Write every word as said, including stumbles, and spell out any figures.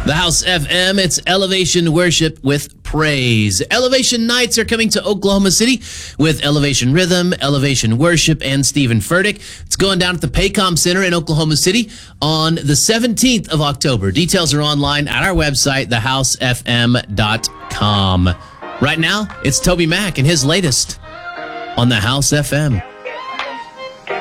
The House F M, it's Elevation Worship with Praise. Elevation Nights are coming to Oklahoma City with Elevation Rhythm, Elevation Worship, and Stephen Furtick. It's going down at the Paycom Center in Oklahoma City on the seventeenth of October. Details are online at our website, the house f m dot com. Right now, it's Toby Mack and his latest on the House F M.